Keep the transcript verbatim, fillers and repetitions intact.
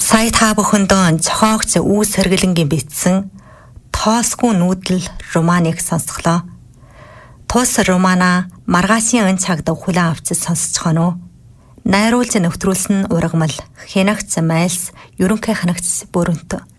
Сая та бүхэндээ зохиогч Үүс Сэргэлэнгийн бичсэн Тоосгүй нүүдэл романыг сонсголоо. Тус романа маргаашийн өн цагт хүлээн авч сонсцгоно уу? Найруулж нэвтрүүлсэн ургамал Хянагч Майлс ерөнхий ханагч Бүрэнт.